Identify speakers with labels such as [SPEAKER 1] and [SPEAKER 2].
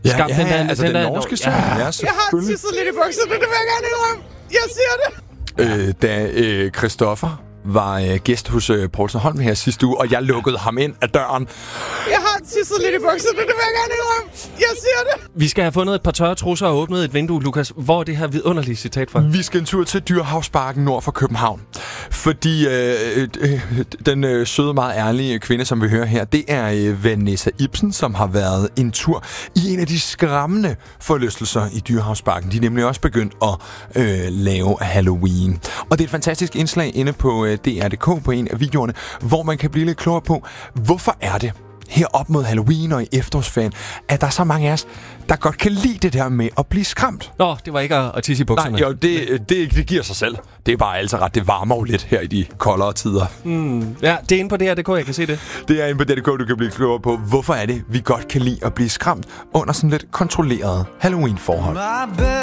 [SPEAKER 1] Skam,
[SPEAKER 2] den norske sang. Ja,
[SPEAKER 3] jeg har tisset lidt i bukserne, det vil jeg gerne indrømme. Jeg siger det.
[SPEAKER 2] Da Christoffer var gæst hos Poulsen Holm her sidste uge, og jeg lukkede ham ind ad døren.
[SPEAKER 3] Jeg har tisset lidt i bukserne, det vil jeg gerne indrømme. Jeg siger det.
[SPEAKER 1] Vi skal have fundet et par tørre trusser og åbnet et vindue, Lukas. Hvor er det her vidunderlige citat fra?
[SPEAKER 2] Vi skal en tur til Dyrehavsparken nord for København. Fordi den søde, meget ærlige kvinde, som vi hører her, det er Vanessa Ibsen, som har været en tur i en af de skræmmende forlystelser i Dyrehavsparken. De er nemlig også begyndt at lave Halloween. Og det er et fantastisk indslag inde på DR.dk på en af videoerne, hvor man kan blive lidt klogere på, hvorfor er det her op mod Halloween og i efterårsferien, at der er så mange af os, der godt kan lide det der med at blive skræmt.
[SPEAKER 1] Nå, det var ikke at tisse i bukserne.
[SPEAKER 2] Nej, jo, det giver sig selv. Det er bare altså ret. Det varmer jo lidt her i de koldere tider.
[SPEAKER 1] Ja, det er inde på DR.dk, jeg kan se det.
[SPEAKER 2] Det er inde på DR.dk, du kan blive klogere på, hvorfor er det, vi godt kan lide at blive skræmt under sådan lidt kontrolleret Halloween-forhold.